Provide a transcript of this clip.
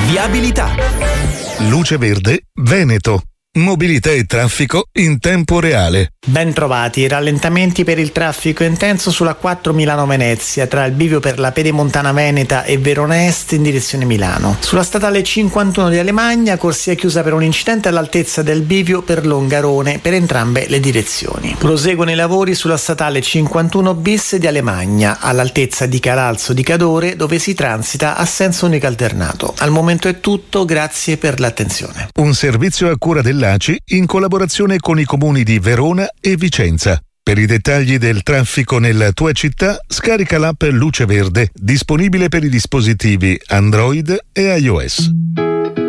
Viabilità. Luce Verde Veneto. Mobilità e traffico in tempo reale. Ben trovati, rallentamenti per il traffico intenso sulla 4 Milano-Venezia tra il bivio per la Pedemontana Veneta e Verona Est in direzione Milano. Sulla statale 51 di Alemagna, corsia chiusa per un incidente all'altezza del bivio per Longarone per entrambe le direzioni. Proseguono i lavori sulla statale 51 bis di Alemagna all'altezza di Calalzo di Cadore, dove si transita a senso unico alternato. Al momento è tutto, grazie per l'attenzione. Un servizio a cura dell'ACI in collaborazione con i comuni di Verona e Vicenza. Per i dettagli del traffico nella tua città, scarica l'app Luce Verde, disponibile per i dispositivi Android e iOS.